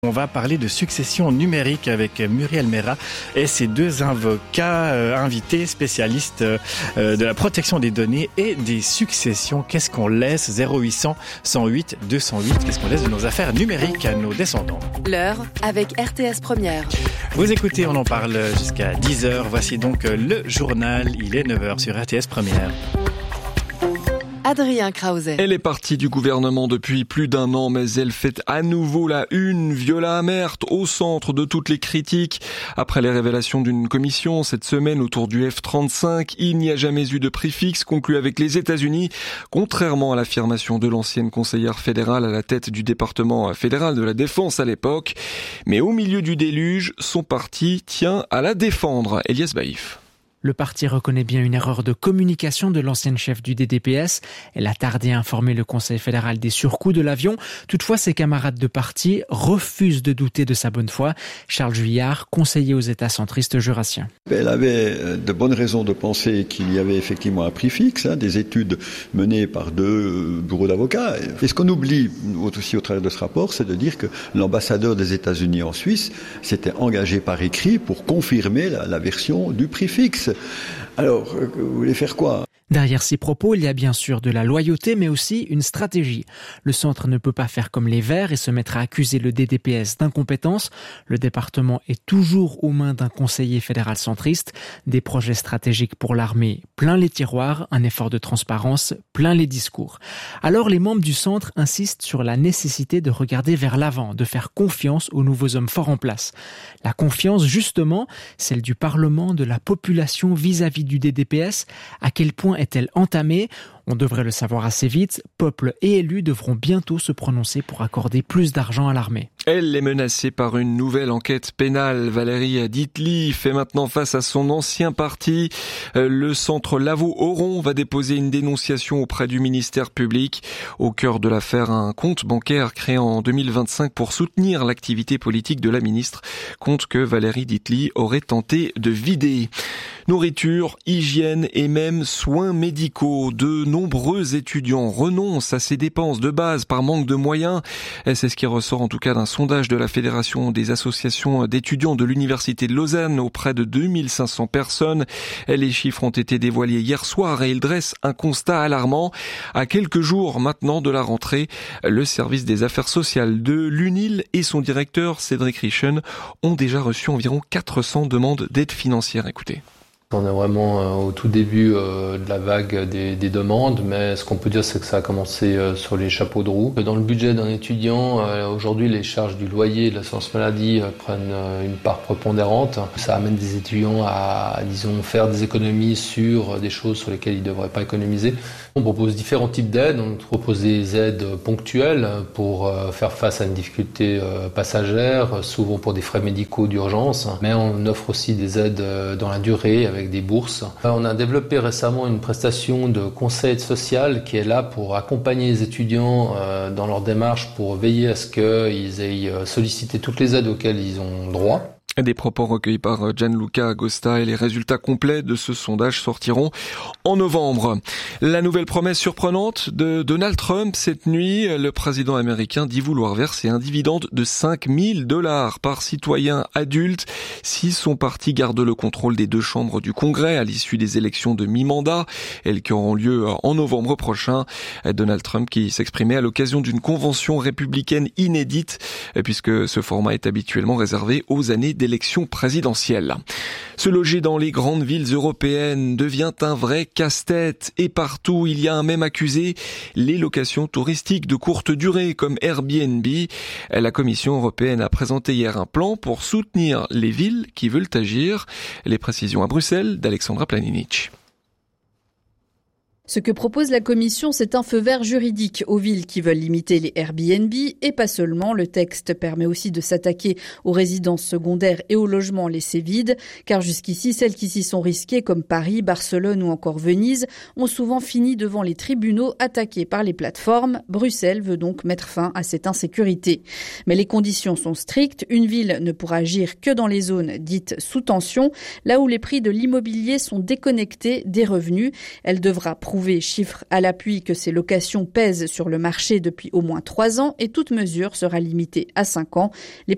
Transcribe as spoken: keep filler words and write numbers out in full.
On va parler de succession numérique avec Muriel Mera et ses deux avocats euh, invités, spécialistes euh, de la protection des données et des successions. Qu'est-ce qu'on laisse zéro huit cents, cent huit, deux cent huit Qu'est-ce qu'on laisse de nos affaires numériques à nos descendants? L'heure avec R T S Première. Vous écoutez, on en parle jusqu'à dix heures. Voici donc le journal. Il est neuf heures sur R T S Première. Adrien Krause. Elle est partie du gouvernement depuis plus d'un an, mais elle fait à nouveau la une. Viola Amherd au centre de toutes les critiques. Après les révélations d'une commission cette semaine autour du F trente-cinq, il n'y a jamais eu de prix fixe conclu avec les États-Unis, contrairement à l'affirmation de l'ancienne conseillère fédérale à la tête du département fédéral de la Défense à l'époque. Mais au milieu du déluge, son parti tient à la défendre. Elias Baïf. Le parti reconnaît bien une erreur de communication de l'ancienne chef du D D P S. Elle a tardé à informer le Conseil fédéral des surcoûts de l'avion. Toutefois, ses camarades de parti refusent de douter de sa bonne foi. Charles Juillard, conseiller aux États centristes jurassiens. Elle avait de bonnes raisons de penser qu'il y avait effectivement un prix fixe, hein, des études menées par deux bureaux d'avocats. Et ce qu'on oublie aussi au travers de ce rapport, c'est de dire que l'ambassadeur des États-Unis en Suisse s'était engagé par écrit pour confirmer la, la version du prix fixe. Alors, vous voulez faire quoi ? Derrière ces propos, il y a bien sûr de la loyauté, mais aussi une stratégie. Le centre ne peut pas faire comme les Verts et se mettre à accuser le D D P S d'incompétence. Le département est toujours aux mains d'un conseiller fédéral centriste. Des projets stratégiques pour l'armée, plein les tiroirs, un effort de transparence, plein les discours. Alors les membres du centre insistent sur la nécessité de regarder vers l'avant, de faire confiance aux nouveaux hommes forts en place. La confiance, justement, celle du Parlement, de la population vis-à-vis du D D P S. À quel point est-elle entamée ? On devrait le savoir assez vite. Peuple et élus devront bientôt se prononcer pour accorder plus d'argent à l'armée. Elle est menacée par une nouvelle enquête pénale. Valérie Dietly fait maintenant face à son ancien parti. Le centre Lavaux-Oron va déposer une dénonciation auprès du ministère public. Au cœur de l'affaire, un compte bancaire créé en deux mille vingt-cinq pour soutenir l'activité politique de la ministre. Compte que Valérie Dietly aurait tenté de vider. Nourriture, hygiène et même soins médicaux. De nombreux étudiants renoncent à ces dépenses de base par manque de moyens. C'est ce qui ressort en tout cas d'un sondage de la Fédération des associations d'étudiants de l'Université de Lausanne auprès de deux mille cinq cents personnes. Les chiffres ont été dévoilés hier soir et ils dressent un constat alarmant. À quelques jours maintenant de la rentrée, le service des affaires sociales de l'U N I L et son directeur Cédric Richen ont déjà reçu environ quatre cents demandes d'aide financière. Écoutez. On est vraiment au tout début de la vague des, des demandes, mais ce qu'on peut dire, c'est que ça a commencé sur les chapeaux de roue. Dans le budget d'un étudiant, aujourd'hui, les charges du loyer et de l'assurance maladie prennent une part prépondérante. Ça amène des étudiants à, disons, faire des économies sur des choses sur lesquelles ils ne devraient pas économiser. On propose différents types d'aides. On propose des aides ponctuelles pour faire face à une difficulté passagère, souvent pour des frais médicaux d'urgence, mais on offre aussi des aides dans la durée avec des bourses. On a développé récemment une prestation de conseil social qui est là pour accompagner les étudiants dans leur démarche pour veiller à ce qu'ils aient sollicité toutes les aides auxquelles ils ont droit. Des propos recueillis par Gianluca Agosta et les résultats complets de ce sondage sortiront en novembre. La nouvelle promesse surprenante de Donald Trump cette nuit, le président américain dit vouloir verser un dividende de cinq mille dollars par citoyen adulte si son parti garde le contrôle des deux chambres du Congrès à l'issue des élections de mi-mandat, elles qui auront lieu en novembre prochain. Donald Trump qui s'exprimait à l'occasion d'une convention républicaine inédite puisque ce format est habituellement réservé aux années d'élection présidentielle. Se loger dans les grandes villes européennes devient un vrai casse-tête et partout il y a un même accusé, les locations touristiques de courte durée comme Airbnb. La Commission européenne a présenté hier un plan pour soutenir les villes qui veulent agir. Les précisions à Bruxelles d'Alexandra Planinic. Ce que propose la Commission, c'est un feu vert juridique aux villes qui veulent limiter les Airbnb et pas seulement. Le texte permet aussi de s'attaquer aux résidences secondaires et aux logements laissés vides, car jusqu'ici, celles qui s'y sont risquées, comme Paris, Barcelone ou encore Venise, ont souvent fini devant les tribunaux attaqués par les plateformes. Bruxelles veut donc mettre fin à cette insécurité. Mais les conditions sont strictes. Une ville ne pourra agir que dans les zones dites sous tension, là où les prix de l'immobilier sont déconnectés des revenus. Elle devra prouver chiffre à l'appui que ces locations pèsent sur le marché depuis au moins trois ans et toute mesure sera limitée à cinq ans. Les